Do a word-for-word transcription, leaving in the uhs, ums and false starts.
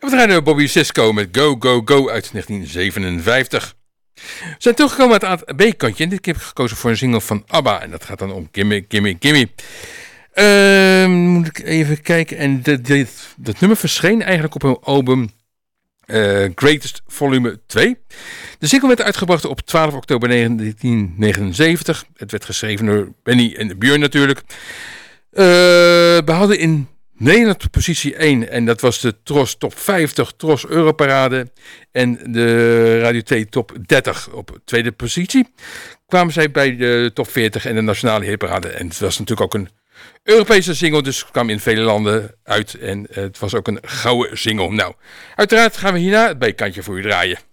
we draaien Bobby Sisko met Go Go Go uit negentien zevenenvijftig. We zijn teruggekomen aan het B-kantje en dit keer heb ik gekozen voor een single van ABBA. En dat gaat dan om Gimme, Gimme, Gimme. Uh, moet ik even kijken. En dit, dit, dat nummer verscheen eigenlijk op hun album uh, Greatest Volume twee. De single werd uitgebracht op twaalf oktober negentien negenenzeventig. Het werd geschreven door Benny en Björn natuurlijk. Uh, we hadden in Nederland positie één en dat was de Tros Top vijftig, Tros Europarade en de Radio T Top dertig op tweede positie. Kwamen zij bij de Top veertig en de Nationale Hitparade en het was natuurlijk ook een Europese single, dus het kwam in vele landen uit en het was ook een gouden single. Nou, uiteraard gaan we hierna het B-kantje voor u draaien.